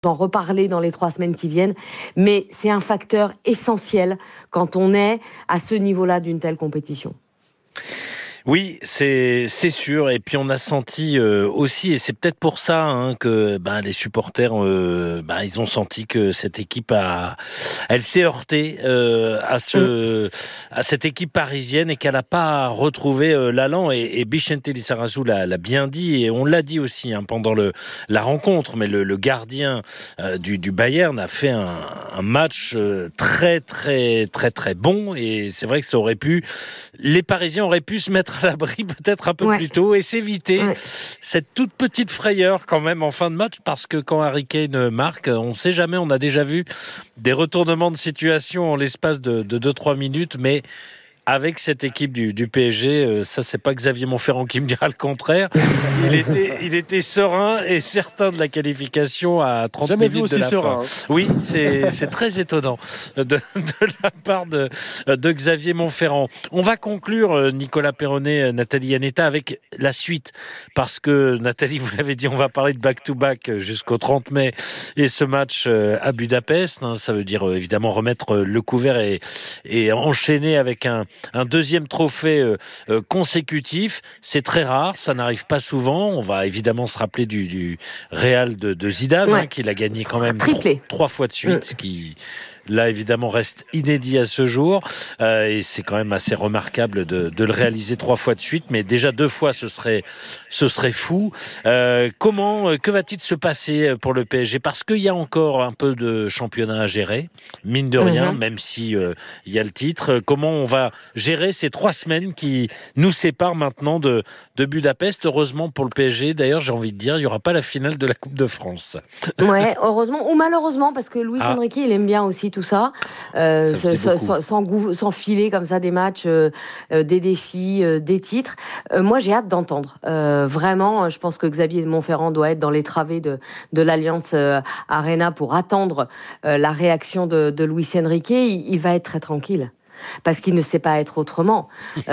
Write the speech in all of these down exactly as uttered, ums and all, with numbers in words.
d'en reparler dans les trois semaines qui viennent, mais c'est un facteur essentiel quand on est à ce niveau-là d'une telle compétition. Oui, c'est c'est sûr. Et puis on a senti euh, aussi, et c'est peut-être pour ça hein, que ben les supporters, euh, ben ils ont senti que cette équipe a, elle s'est heurtée euh, à ce, mmh. à cette équipe parisienne et qu'elle n'a pas retrouvé euh, l'allant. Et, et Bixente Lizarazu l'a, l'a bien dit et on l'a dit aussi hein, pendant le la rencontre. Mais le, le gardien euh, du, du Bayern a fait un, un match euh, très très très très bon. Et c'est vrai que ça aurait pu, les Parisiens auraient pu se mettre à l'abri peut-être un peu ouais. plus tôt et s'éviter ouais. cette toute petite frayeur quand même en fin de match, parce que quand Harry Kane marque, on ne sait jamais, on a déjà vu des retournements de situation en l'espace de deux trois minutes, mais avec cette équipe du, du P S G, euh, ça c'est pas Xavier Monferrand qui me dira le contraire. Il était, il était serein et certain de la qualification à trente Jamais minutes vu aussi de la serein, fin. Hein. Oui, c'est, c'est très étonnant de, de la part de, de Xavier Monferrand. On va conclure, Nicolas Perronnet, Nathalie Yanetta, avec la suite, parce que Nathalie, vous l'avez dit, on va parler de back-to-back jusqu'au trente mai et ce match à Budapest. Hein, ça veut dire évidemment remettre le couvert et, et enchaîner avec un un deuxième trophée euh, euh, consécutif. C'est très rare, ça n'arrive pas souvent. On va évidemment se rappeler du, du Real de, de Zidane, ouais. hein, qui l'a gagné quand même trois, trois fois de suite, ce mmh. qui... là évidemment reste inédit à ce jour euh, et c'est quand même assez remarquable de, de le réaliser trois fois de suite, mais déjà deux fois ce serait ce serait fou. Euh, comment que va-t-il se passer pour le P S G, parce qu'il y a encore un peu de championnat à gérer, mine de rien, mm-hmm. même si euh, il y a le titre. Comment on va gérer ces trois semaines qui nous séparent maintenant de de Budapest? Heureusement pour le P S G, d'ailleurs, j'ai envie de dire, il y aura pas la finale de la Coupe de France. Ouais, heureusement ou malheureusement, parce que Luis ah. Enrique il aime bien aussi tout ça, euh, ça sans, sans, sans, sans filer comme ça des matchs, euh, euh, des défis, euh, des titres. Euh, moi, j'ai hâte d'entendre. Euh, vraiment, je pense que Xavier Monferrand doit être dans les travées de, de l'Alliance euh, Arena pour attendre euh, la réaction de, de Luis Enrique. Il, il va être très tranquille, parce qu'il ne sait pas être autrement.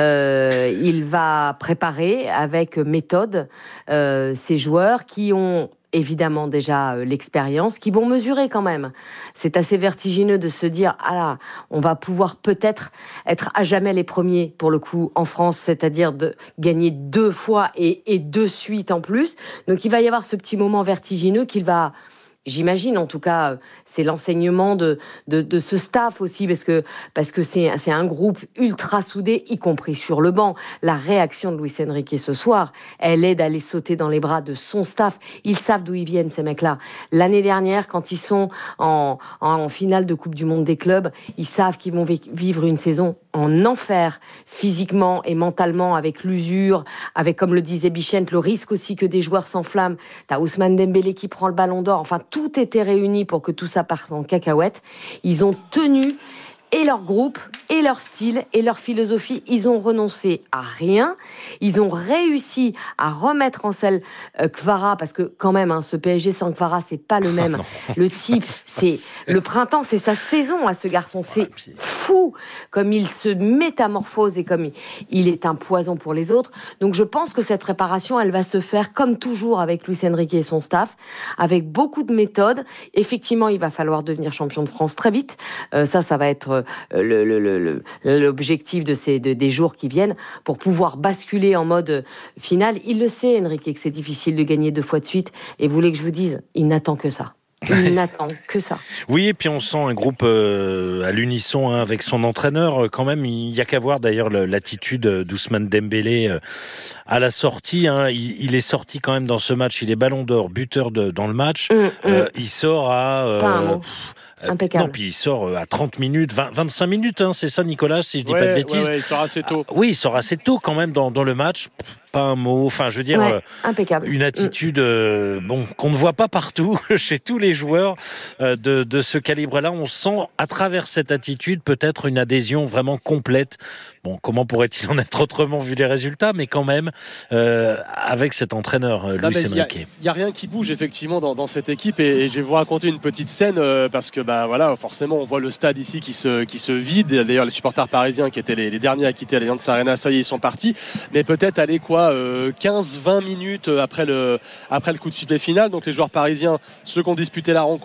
Euh, il va préparer avec méthode euh, ces joueurs qui ont évidemment déjà euh, l'expérience, qui vont mesurer quand même. C'est assez vertigineux de se dire, ah là, on va pouvoir peut-être être à jamais les premiers pour le coup en France, c'est-à-dire de gagner deux fois et, et deux suites en plus. Donc il va y avoir ce petit moment vertigineux qu'il va... J'imagine, en tout cas, c'est l'enseignement de, de, de ce staff aussi, parce que, parce que c'est, c'est un groupe ultra soudé, y compris sur le banc. La réaction de Luis Enrique ce soir, elle est d'aller sauter dans les bras de son staff. Ils savent d'où ils viennent, ces mecs-là. L'année dernière, quand ils sont en, en, en finale de Coupe du Monde des clubs, ils savent qu'ils vont vivre une saison en enfer, physiquement et mentalement, avec l'usure, avec, comme le disait Bixente, le risque aussi que des joueurs s'enflamment. T'as Ousmane Dembélé qui prend le ballon d'or. Enfin, tout était réuni pour que tout ça parte en cacahuète. Ils ont tenu et leur groupe, et leur style, et leur philosophie. Ils ont renoncé à rien. Ils ont réussi à remettre en selle euh, Kvara, parce que quand même, hein, ce P S G sans Kvara, c'est pas le même. Oh le type, c'est le printemps, c'est sa saison à ce garçon. C'est ouais, puis... fou comme il se métamorphose et comme il, il est un poison pour les autres. Donc je pense que cette préparation, elle va se faire comme toujours avec Luis Enrique et son staff, avec beaucoup de méthodes. Effectivement, il va falloir devenir champion de France très vite. Euh, ça, ça va être Le, le, le, l'objectif de ces, de, des jours qui viennent, pour pouvoir basculer en mode final. Il le sait, Enrique, que c'est difficile de gagner deux fois de suite, et vous voulez que je vous dise, il n'attend que ça. Il n'attend que ça. Oui, et puis on sent un groupe euh, à l'unisson hein, avec son entraîneur. Quand même, il n'y a qu'à voir d'ailleurs l'attitude d'Ousmane Dembélé euh, à la sortie. Hein. Il, il est sorti quand même dans ce match. Il est ballon d'or, buteur de, dans le match. Mmh, euh, mmh. Il sort à... Euh, Pas un mot. Impeccable. Non, puis il sort à trente minutes, vingt, vingt-cinq minutes, hein, c'est ça, Nicolas, si je dis ouais, pas de bêtises. Ouais, ouais, il sort assez tôt. Ah, oui, il sort assez tôt quand même dans, dans le match. Pas un mot, enfin, je veux dire, ouais, euh, impeccable. Une attitude, euh, bon, qu'on ne voit pas partout chez tous les joueurs euh, de, de ce calibre-là. On sent à travers cette attitude peut-être une adhésion vraiment complète. Bon, comment pourrait-il en être autrement vu les résultats, mais quand même euh, avec cet entraîneur, euh, Luis Enrique. Il y a rien qui bouge effectivement dans, dans cette équipe, et, et je vais vous raconter une petite scène euh, parce que bah voilà, forcément on voit le stade ici qui se qui se vide. D'ailleurs, les supporters parisiens qui étaient les, les derniers à quitter l'Allianz Arena, ça y est, ils sont partis. Mais peut-être aller quoi, euh, quinze vingt minutes après le après le coup de sifflet final. Donc les joueurs parisiens, ceux qui ont disputé la rencontre,